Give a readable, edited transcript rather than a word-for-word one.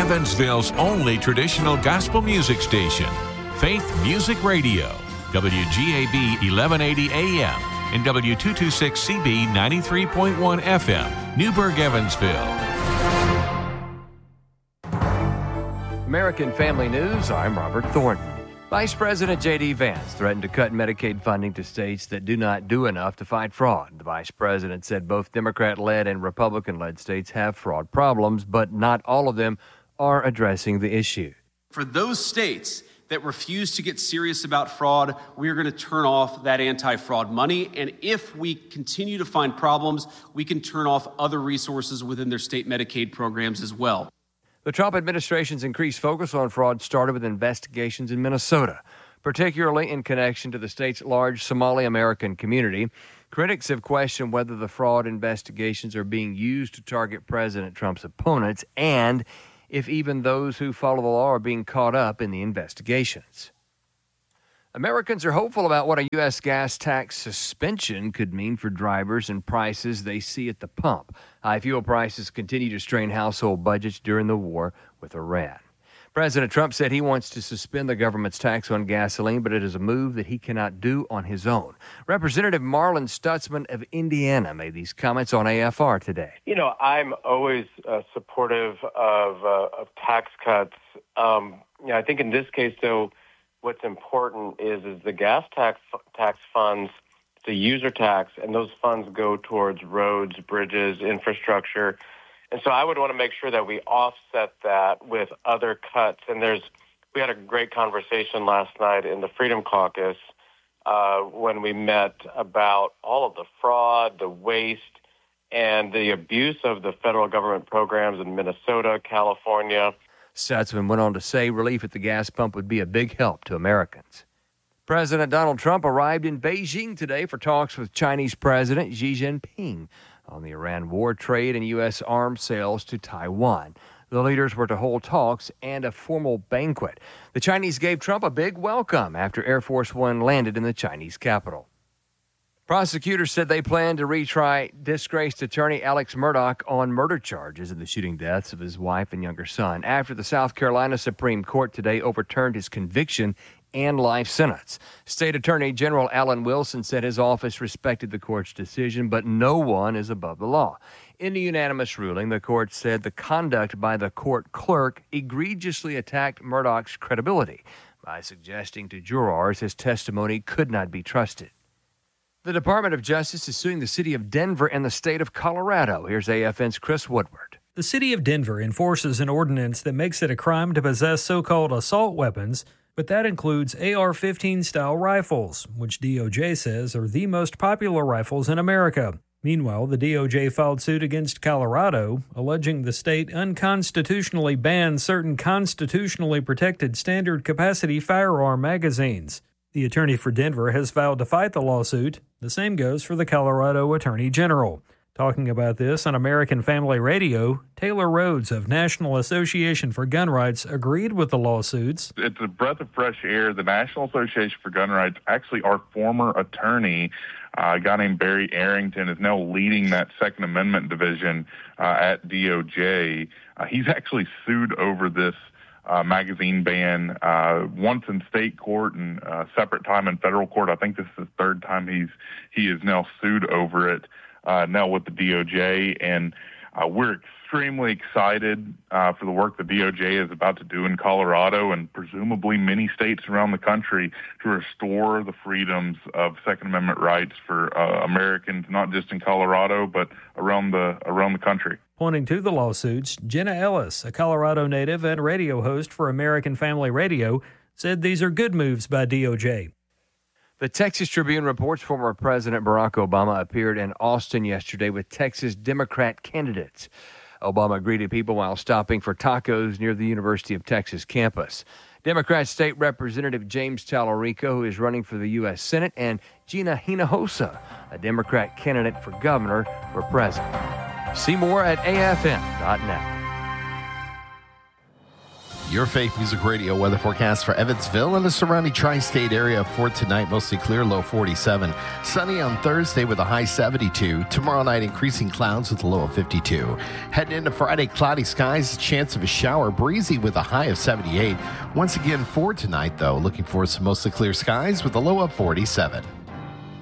Evansville's only traditional gospel music station, Faith Music Radio, WGAB 1180 AM and W226CB 93.1 FM, Newburgh, Evansville. American Family News, I'm Robert Thornton. Vice President J.D. Vance threatened to cut Medicaid funding to states that do not do enough to fight fraud. The vice president said both Democrat-led and Republican-led states have fraud problems, but not all of them are addressing the issue. For those states that refuse to get serious about fraud, we are going to turn off that anti-fraud money. And if we continue to find problems, we can turn off other resources within their state Medicaid programs as well. The Trump administration's increased focus on fraud started with investigations in Minnesota, particularly in connection to the state's large Somali American community. Critics have questioned whether the fraud investigations are being used to target President Trump's opponents and if even those who follow the law are being caught up in the investigations. Americans are hopeful about what a U.S. gas tax suspension could mean for drivers and prices they see at the pump. High fuel prices continue to strain household budgets during the war with Iran. President Trump said he wants to suspend the government's tax on gasoline, but it is a move that he cannot do on his own. Representative Marlon Stutzman of Indiana made these comments on AFR today. You know, I'm always supportive of tax cuts. I think in this case, though, what's important is the gas tax funds, the user tax, and those funds go towards roads, bridges, infrastructure. And so I would want to make sure that we offset that with other cuts. And we had a great conversation last night in the Freedom Caucus when we met about all of the fraud, the waste, and the abuse of the federal government programs in Minnesota, California. Stutzman went on to say relief at the gas pump would be a big help to Americans. President Donald Trump arrived in Beijing today for talks with Chinese President Xi Jinping on the Iran war trade and U.S. arms sales to Taiwan. The leaders were to hold talks and a formal banquet. The Chinese gave Trump a big welcome after Air Force One landed in the Chinese capital. Prosecutors said they plan to retry disgraced attorney Alex Murdaugh on murder charges in the shooting deaths of his wife and younger son after the South Carolina Supreme Court today overturned his conviction and life sentence. State Attorney General Alan Wilson said his office respected the court's decision, but no one is above the law. In a unanimous ruling, the court said the conduct by the court clerk egregiously attacked Murdaugh's credibility by suggesting to jurors his testimony could not be trusted. The Department of Justice is suing the city of Denver and the state of Colorado. Here's AFN's Chris Woodward. The city of Denver enforces an ordinance that makes it a crime to possess so-called assault weapons, but that includes AR-15 style rifles, which DOJ says are the most popular rifles in America. Meanwhile, the DOJ filed suit against Colorado, alleging the state unconstitutionally banned certain constitutionally protected standard capacity firearm magazines. The attorney for Denver has vowed to fight the lawsuit. The same goes for the Colorado Attorney General. Talking about this on American Family Radio, Taylor Rhodes of National Association for Gun Rights agreed with the lawsuits. It's a breath of fresh air. The National Association for Gun Rights, actually our former attorney, a guy named Barry Arrington, is now leading that Second Amendment division at DOJ. He's actually sued over this magazine ban once in state court and a separate time in federal court. I think this is the third time he is now sued over it. Now with the DOJ, and we're extremely excited for the work the DOJ is about to do in Colorado and presumably many states around the country to restore the freedoms of Second Amendment rights for Americans, not just in Colorado, but around the country. Pointing to the lawsuits, Jenna Ellis, a Colorado native and radio host for American Family Radio, said these are good moves by DOJ. The Texas Tribune reports former President Barack Obama appeared in Austin yesterday with Texas Democrat candidates. Obama greeted people while stopping for tacos near the University of Texas campus. Democrat State Representative James Tallarico, who is running for the U.S. Senate, and Gina Hinojosa, a Democrat candidate for governor, were present. See more at afn.net. Your Faith Music Radio weather forecast for Evansville and the surrounding tri-state area for tonight. Mostly clear, low 47. Sunny on Thursday with a high 72. Tomorrow night, increasing clouds with a low of 52. Heading into Friday, cloudy skies, chance of a shower, breezy with a high of 78. Once again for tonight, though, looking for some mostly clear skies with a low of 47.